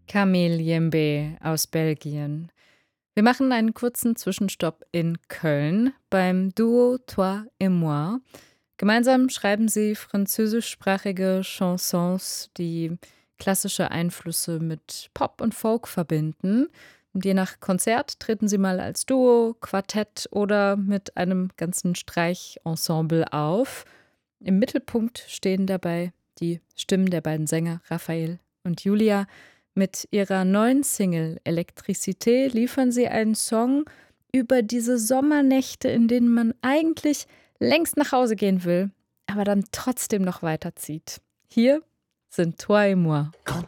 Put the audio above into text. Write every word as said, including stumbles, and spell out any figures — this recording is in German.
Kamel Jembe aus Belgien. Wir machen einen kurzen Zwischenstopp in Köln beim Duo Toi et Moi. Gemeinsam schreiben sie französischsprachige Chansons, die klassische Einflüsse mit Pop und Folk verbinden. Und je nach Konzert treten sie mal als Duo, Quartett oder mit einem ganzen Streichensemble auf. Im Mittelpunkt stehen dabei die Stimmen der beiden Sänger Raphael und Julia. Mit ihrer neuen Single Elektricité liefern sie einen Song über diese Sommernächte, in denen man eigentlich längst nach Hause gehen will, aber dann trotzdem noch weiterzieht. Hier sind Toi et Moi. Quand